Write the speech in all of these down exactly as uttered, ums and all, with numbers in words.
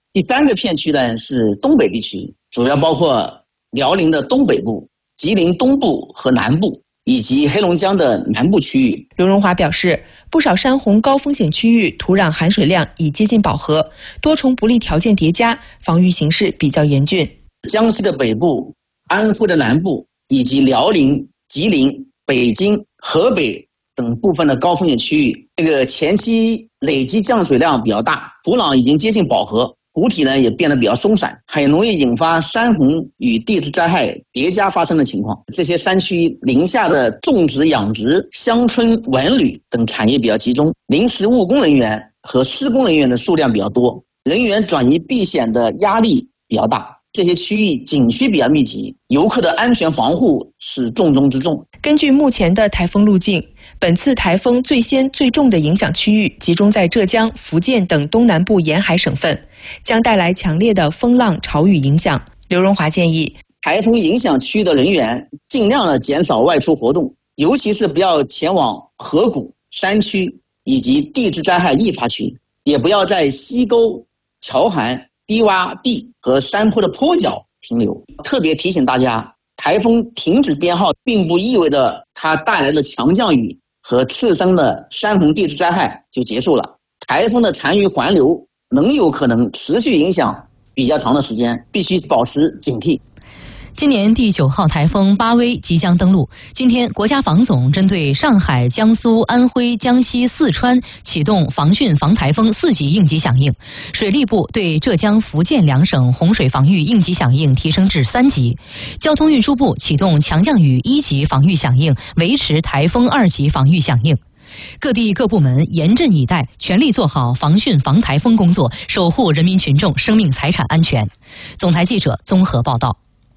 第三个片区呢是东北地区，主要包括辽宁的东北部、吉林东部和南部，以及黑龙江的南部区域。 刘荣华表示，不少山洪高风险区域土壤含水量已接近饱和，多重不利条件叠加，防御形势比较严峻。 江西的北部、安徽的南部以及辽宁、吉林、北京、河北等部分的高风险区域，这个前期累积降水量比较大，土壤已经接近饱和，湖体呢也变得比较松散，很容易引发山洪与地质灾害叠加发生的情况。这些山区临下的种植、养殖、乡村文旅等产业比较集中，临时务工人员和施工人员的数量比较多，人员转移避险的压力比较大。这些区域景区比较密集，游客的安全防护是重中之重。 根据目前的台风路径，本次台风最先最重的影响区域集中在浙江、福建等东南部沿海省份，将带来强烈的风浪潮雨影响。刘荣华建议， 台风影响区域的人员尽量的减少外出活动，尤其是不要前往河谷、山区以及地质灾害易发区，也不要在溪沟、桥涵、低洼地和山坡的坡角停留。特别提醒大家，台风停止编号并不意味着它带来的强降雨和次生的山洪地质灾害就结束了。台风的残余环流能有可能持续影响比较长的时间，必须保持警惕。 今年第九号台风巴威即将登陆。今天，国家防总针对上海、江苏、安徽、江西、四川启动防汛防台风四级应急响应，水利部对浙江、福建两省洪水防御应急响应提升至三级，交通运输部启动强降雨一级防御响应，维持台风二级防御响应。各地各部门严阵以待，全力做好防汛防台风工作，守护人民群众生命财产安全。总台记者综合报道。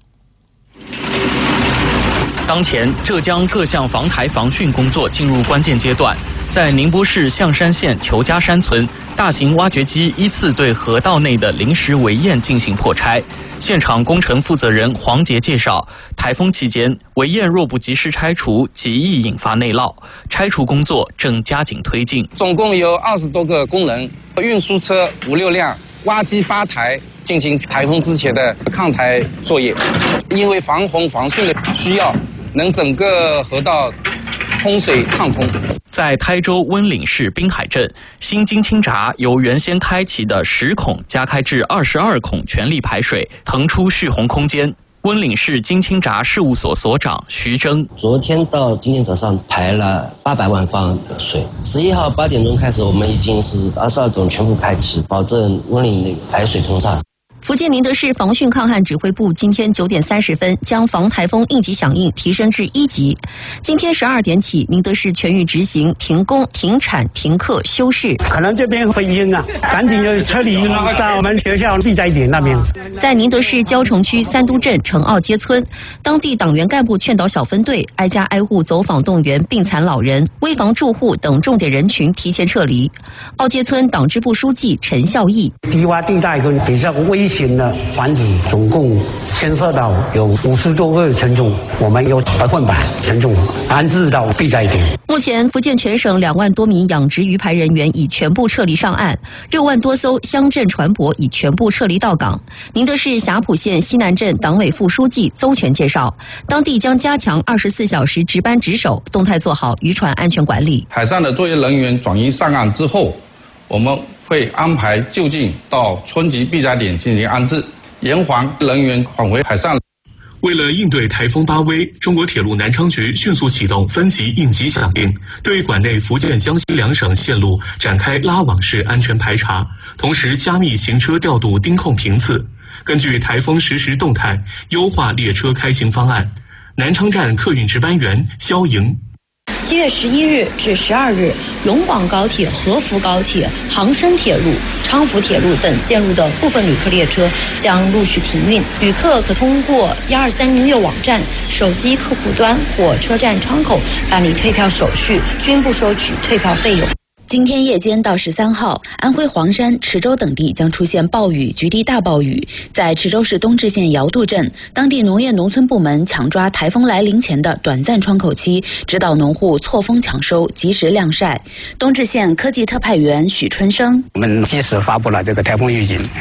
当前，浙江各项防台防汛工作进入关键阶段。在宁波市象山县裘家山村，大型挖掘机依次对河道内的临时围堰进行破拆。现场工程负责人黄杰介绍，台风期间，围堰若不及时拆除，极易引发内涝。拆除工作正加紧推进。 总共有二十多个工人，运输车五六辆，挖机八台，进行台风之前的抗台作业。因为防洪防汛的需要，能整个河道通水畅通。 在台州温岭市滨海镇，新金清闸由原先开启的十孔加开至二十二孔全力排水，腾出蓄洪空间。温岭市金清闸事务所所长徐峥， 昨天到今天早上排了八百万方的水。十一号八点钟开始，我们已经是二十二孔全部开启，保证温岭的排水通畅。 福建宁德市防汛抗旱指挥部今天九点三十分将防台风应急响应提升至一级。今天十二点起，宁德市全域执行停工、停产、停课、休市。 可能这边会阴啊，赶紧就撤离到我们学校避灾点那边。 在宁德市蛟城区三都镇城坳街村，当地党员干部劝导小分队挨家挨户走访动员病残老人、危房住户等重点人群提前撤离。坳街村党支部书记陈孝义， 低洼地带跟比较危险的环境，总共牵涉到有五十多个群众，我们有百分百群众安置到避灾点。 目前，福建全省两万多名养殖鱼排人员已全部撤离上岸，六万多艘乡镇船舶已全部撤离到港。宁德市霞浦县西南镇党委副书记邹全介绍，当地将加强二十四小时值班值守，动态做好渔船安全管理。 海上的作业人员转移上岸之后，我们会安排就近到村级避灾点进行安置，延缓人员返回海上。 为了应对台风巴威，中国铁路南昌局迅速启动分级应急响应，对管内福建、江西两省线路展开拉网式安全排查，同时加密行车调度盯控频次，根据台风实时动态优化列车开行方案。南昌站客运值班员肖莹。 七月十一日至十二日，龙广高铁、合福高铁、杭深铁路、昌福铁路等线路的部分旅客列车将陆续停运，旅客可通过一二三零六网站、手机客户端或车站窗口办理退票手续，均不收取退票费用。 今天夜间到十三号，安徽黄山、池州等地将出现暴雨、局地大暴雨。在池州市东至县尧渡镇，当地农业农村部门抢抓台风来临前的短暂窗口期，指导农户错峰抢收，及时晾晒。东至县科技特派员许春生， 我们及时发布了这个台风预警，